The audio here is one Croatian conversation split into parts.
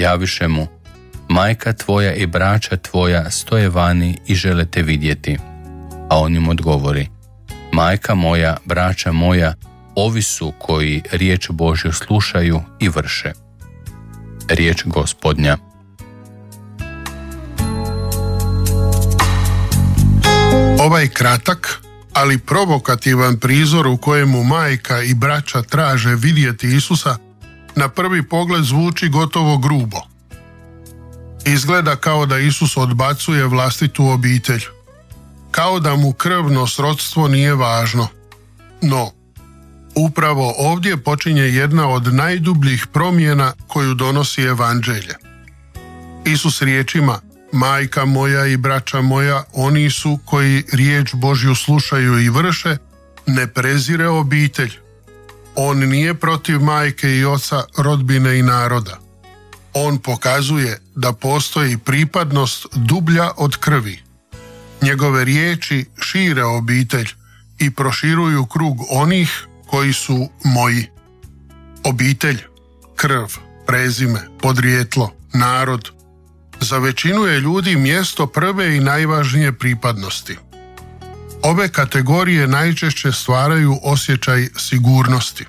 Javiše mu: majka tvoja i braća tvoja stoje vani i žele te vidjeti. A on im odgovori: majka moja, braća moja, ovi su koji riječ Božju slušaju i vrše. Riječ Gospodnja. Ovaj kratak, ali provokativan prizor u kojemu majka i braća traže vidjeti Isusa, na prvi pogled zvuči gotovo grubo. Izgleda kao da Isus odbacuje vlastitu obitelj, kao da mu krvno srodstvo nije važno. No, upravo ovdje počinje jedna od najdubljih promjena koju donosi evanđelje. Isus riječima: majka moja i braća moja, oni su koji riječ Božju slušaju i vrše, ne prezire obitelj. On nije protiv majke i oca, rodbine i naroda. On pokazuje da postoji pripadnost dublja od krvi. Njegove riječi šire obitelj i proširuju krug onih koji su moji. Obitelj, krv, prezime, podrijetlo, narod. Za većinu je ljudi mjesto prve i najvažnije pripadnosti. Ove kategorije najčešće stvaraju osjećaj sigurnosti.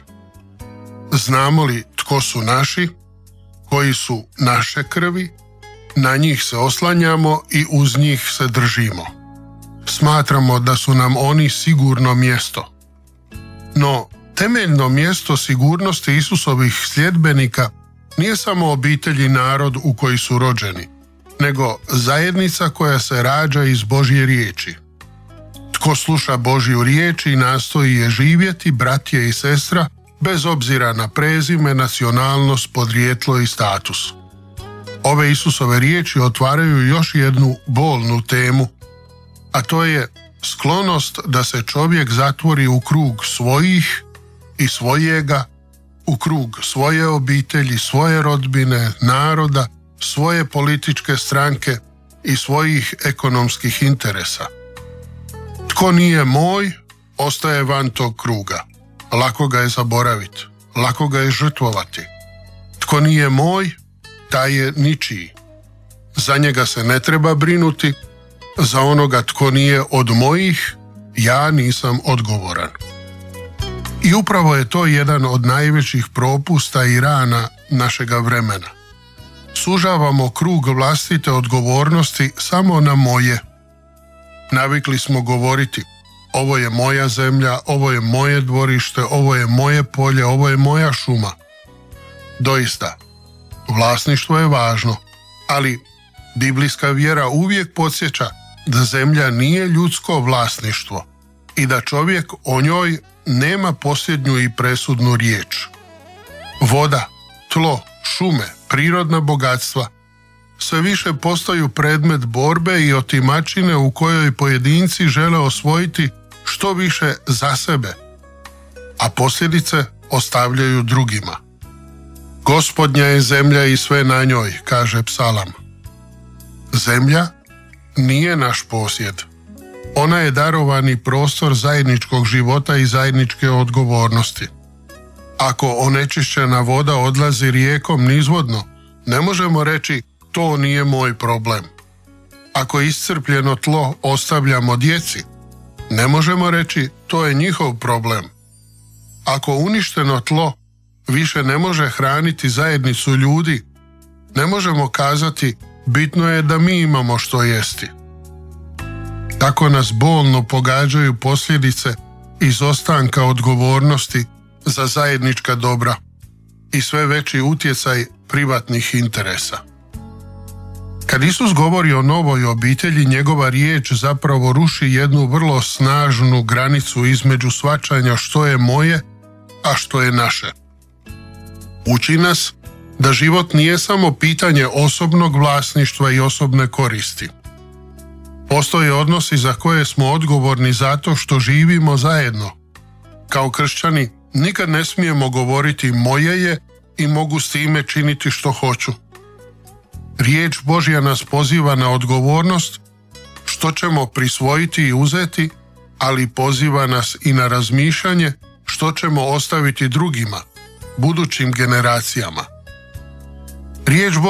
Znamo li tko su naši, koji su naše krvi, na njih se oslanjamo i uz njih se držimo. Smatramo da su nam oni sigurno mjesto. No, temeljno mjesto sigurnosti Isusovih sljedbenika nije samo obitelj i narod u koji su rođeni, nego zajednica koja se rađa iz Božje riječi. Tko sluša Božju riječ i nastoji je živjeti, bratje i sestra, bez obzira na prezime, nacionalnost, podrijetlo i status. Ove Isusove riječi otvaraju još jednu bolnu temu, a to je sklonost da se čovjek zatvori u krug svojih i svojega, u krug svoje obitelji, svoje rodbine, naroda, svoje političke stranke i svojih ekonomskih interesa. Tko nije moj, ostaje van tog kruga. Lako ga je zaboraviti, lako ga je žrtvovati. Tko nije moj, taj je ničiji. Za njega se ne treba brinuti, za onoga tko nije od mojih, ja nisam odgovoran. I upravo je to jedan od najvećih propusta i rana našega vremena. Sužavamo krug vlastite odgovornosti samo na moje. Navikli smo govoriti: ovo je moja zemlja, ovo je moje dvorište, ovo je moje polje, ovo je moja šuma. Doista, vlasništvo je važno, ali biblijska vjera uvijek podsjeća da zemlja nije ljudsko vlasništvo i da čovjek o njoj nema posljednju i presudnu riječ. Voda, tlo, šume, prirodna bogatstva sve više postaju predmet borbe i otimačine u kojoj pojedinci žele osvojiti što više za sebe, a posljedice ostavljaju drugima. Gospodnja je zemlja i sve na njoj, kaže psalam. Zemlja nije naš posjed. Ona je darovani prostor zajedničkog života i zajedničke odgovornosti. Ako onečišćena voda odlazi rijekom nizvodno, ne možemo reći: to nije moj problem. Ako iscrpljeno tlo ostavljamo djeci, ne možemo reći: to je njihov problem. Ako uništeno tlo više ne može hraniti zajednicu ljudi, ne možemo kazati: bitno je da mi imamo što jesti. Tako nas bolno pogađaju posljedice izostanka odgovornosti za zajednička dobra i sve veći utjecaj privatnih interesa. Kad Isus govori o novoj obitelji, njegova riječ zapravo ruši jednu vrlo snažnu granicu između shvaćanja što je moje, a što je naše. Uči nas da život nije samo pitanje osobnog vlasništva i osobne koristi. Postoje odnosi za koje smo odgovorni zato što živimo zajedno. Kao kršćani nikad ne smijemo govoriti: moje je i mogu s time činiti što hoću. Riječ Božja nas poziva na odgovornost što ćemo prisvojiti i uzeti, ali poziva nas i na razmišljanje što ćemo ostaviti drugima, budućim generacijama. Riječ